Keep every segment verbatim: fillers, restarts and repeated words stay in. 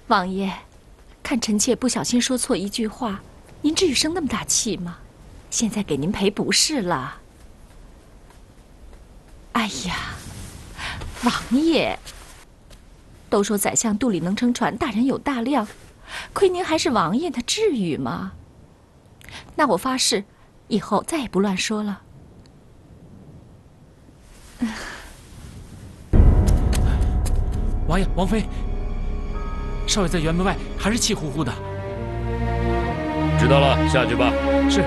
王爷，看臣妾不小心说错一句话，您至于生那么大气吗？现在给您赔不是了。哎呀，王爷，都说宰相肚里能撑船，大人有大量，亏您还是王爷，那至于吗？那我发誓，以后再也不乱说了。 王爷、王妃，少爷在辕门外还是气呼呼的。 知道了，下去吧。 是。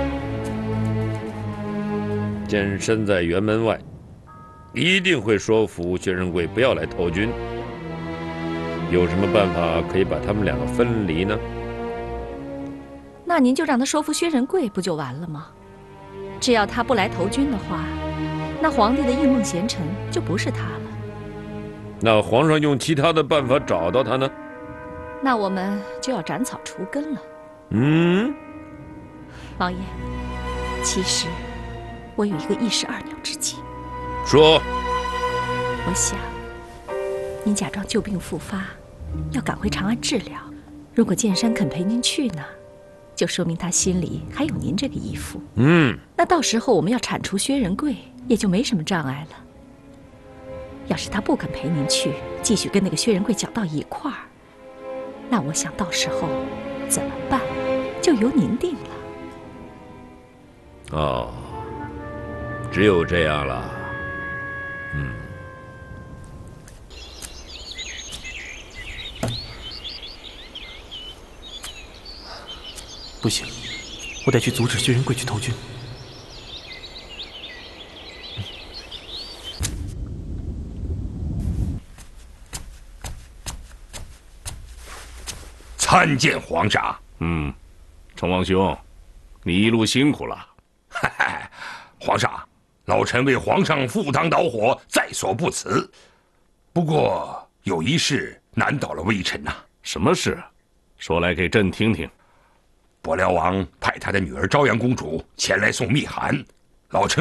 健身在辕门外，一定会说服薛仁贵不要来投军。有什么办法可以把他们两个分离呢？ 那您就让他说服薛仁贵，不就完了吗？只要他不来投军的话，那皇帝的应梦贤臣就不是他了。 那皇上用其他的办法找到他呢？ 那我们就要斩草除根了。 嗯， 王爷，其实我有一个一石二鸟之计。 说。 我想，您假装旧病复发，要赶回长安治疗。如果剑山肯陪您去呢，就说明他心里还有您这个义父。 嗯， 那到时候我们要铲除薛仁贵，也就没什么障碍了。要是他不肯陪您去，继续跟那个薛仁贵搅到一块儿，那我想到时候怎么办，就由您定了。 哦，只有这样了。嗯。 不行，我得去阻止薛仁贵去投军。 参见皇上。 嗯，成王兄，你一路辛苦了。 哈哈，皇上，老臣为皇上赴汤蹈火，在所不辞。不过有一事难倒了微臣呐。 什么事？说来给朕听听。 伯辽王派他的女儿昭阳公主前来送密函，老臣